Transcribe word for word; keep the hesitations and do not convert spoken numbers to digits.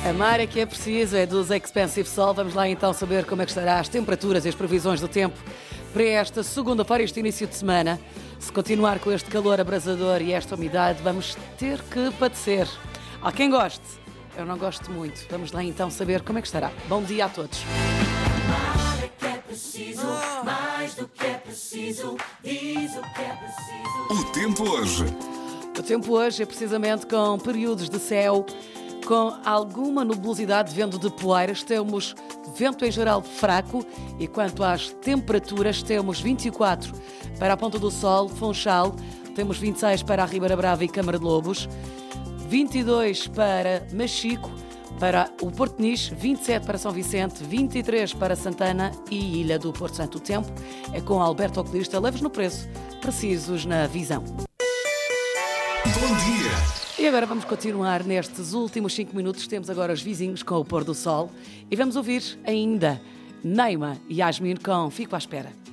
Amar é que é preciso, é dos Expensive Soul. Vamos lá então saber como é que estará as temperaturas e as previsões do tempo para esta segunda-feira, este início de semana. Se continuar com este calor abrasador e esta umidade, vamos ter que padecer. Há quem goste, eu não gosto muito. Vamos lá então saber como é que estará. Bom dia a todos. Amar é que é preciso, mais do que é preciso, diz o que é preciso. O tempo hoje. O tempo hoje é precisamente com períodos de céu, com alguma nubosidade, vento de poeiras. Temos vento em geral fraco e quanto às temperaturas, temos vinte e quatro para a Ponta do Sol, Funchal, temos vinte e seis para a Ribeira Brava e Câmara de Lobos, vinte e dois para Machico, para o Porto Niche, vinte e sete para São Vicente, vinte e três para Santana e Ilha do Porto Santo. O tempo é com Alberto Oculista, leves no preço, precisos na visão. Bom dia. E agora vamos continuar nestes últimos cinco minutos. Temos agora os vizinhos com o pôr do sol e vamos ouvir ainda Neima e Yasmin com Fico à Espera.